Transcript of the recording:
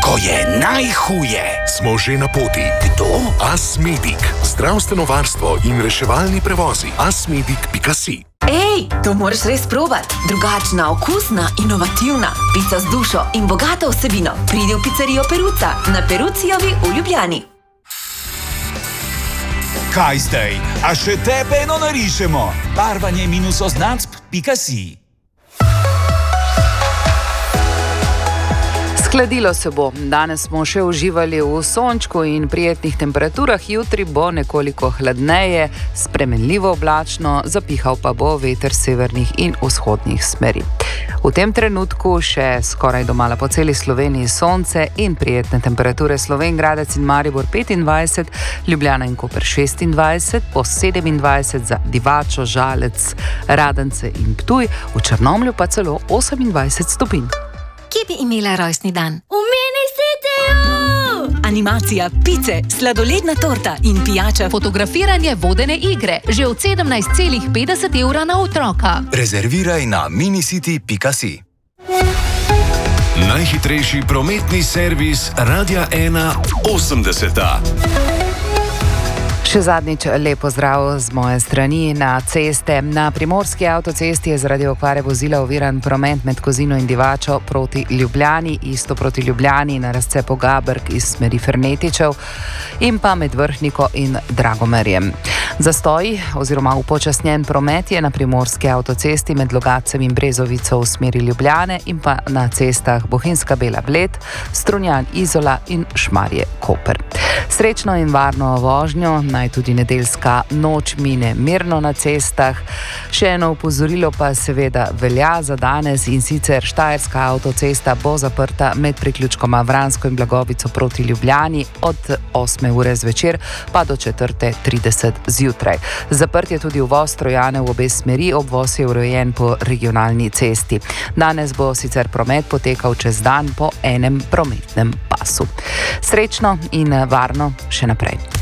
ko je najhuje. Smo že na poti. Kdo? Asmedic. Zdravstveno varstvo in reševalni prevozi. Asmedic.si. Ej, to moraš res probati. Drugačna, okusna, inovativna. Pica z dušo in bogato vsebino. Pridi v pizzerijo Peruca na Perucijovi v Ljubljani. Kaj zdaj? A še tebe eno narišemo? Barvanje -označb.si. Skladilo se bo. Danes smo še uživali v sončku in prijetnih temperaturah, jutri bo nekoliko hladneje, spremenljivo oblačno, zapihal pa bo veter severnih in vzhodnih smeri. V tem trenutku še skoraj domala po celi Sloveniji sonce in prijetne temperature. Slovenj Gradec in Maribor 25, Ljubljana in Koper 26, po 27 za Divačo, Žalec, Radence in Ptuj, v Črnomlju pa celo 28 stopinj. Kje bi imela rojstni dan? V Mini Cityju! Animacija, pice, sladoledna torta in pijača. Fotografiranje vodene igre, že od 17,50 € na otroka. Rezerviraj na minicity.si. Najhitrejši prometni servis Radia 1 80. Še zadnjič lep pozdrav z moje strani na ceste. Na primorski avtocesti je zaradi okvare vozila oviran promet med Kozino in Divačo proti Ljubljani, isto proti Ljubljani na razcepu Gaberg iz smeri Fernetičev in pa med Vrhniko in Dragomerjem. Zastoj oziroma upočasnjen promet je na primorski avtocesti med Logatcem in Brezovico v smeri Ljubljane in pa na cestah Bohinjska Bela Bled, Strunjan Izola in Šmarje Koper. Srečno in varno vožnjo, naj tudi nedeljska noč mine mirno na cestah. Še eno opozorilo pa seveda velja za danes, in sicer Štajerska avtocesta bo zaprta med priključkoma Vransko in Blagovico proti Ljubljani od 8. ure zvečer pa do 4:30 zjutraj. Zaprt je tudi uvoz Trojane v obe smeri, obvoz je urejen po regionalni cesti. Danes bo sicer promet potekal čez dan po enem prometnem pasu. Srečno in varno še naprej.